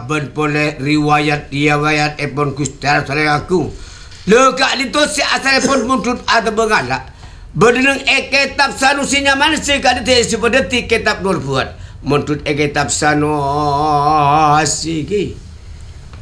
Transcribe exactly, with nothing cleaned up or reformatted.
saban boleh riwayat riwayat epon kustar saya aku. Lekak itu si asal epon muntut ada bengalak. Berdenang e kitab sanusinya mana sih kali teh seperti kitab nur buat. Muntut e kitab sanu asiki.